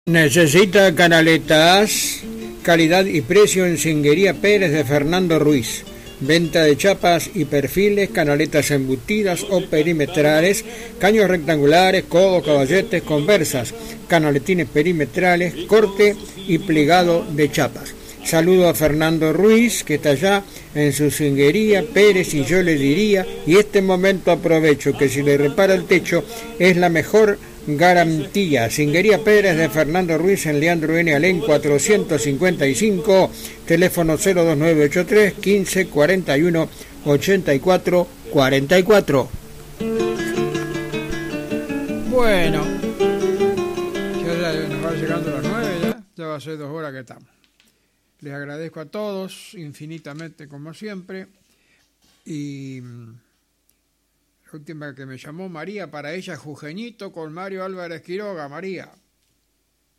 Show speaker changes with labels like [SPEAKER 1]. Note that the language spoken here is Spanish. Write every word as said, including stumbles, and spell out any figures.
[SPEAKER 1] ¿Necesita canaletas? Calidad y precio en Singuería Pérez de Fernando Ruiz. Venta de chapas y perfiles, canaletas embutidas o perimetrales, caños rectangulares, codos, caballetes, conversas, canaletines perimetrales, corte y plegado de chapas. Saludo a Fernando Ruiz, que está allá en su Singuería Pérez, y yo le diría, y este momento aprovecho, que si le repara el techo es la mejor garantía. Singuería Pérez de Fernando Ruiz en Leandro N. Alén cuatrocientos cincuenta y cinco, teléfono cero dos nueve ocho tres, quince, cuarenta y uno, ochenta y cuatro, cuarenta y cuatro.
[SPEAKER 2] Bueno, ya, ya nos va llegando a las nueve, ya, ya va a ser dos horas que estamos. Les agradezco a todos infinitamente como siempre, y la última que me llamó María, para ella Jujeñito con Mario Álvarez Quiroga. María,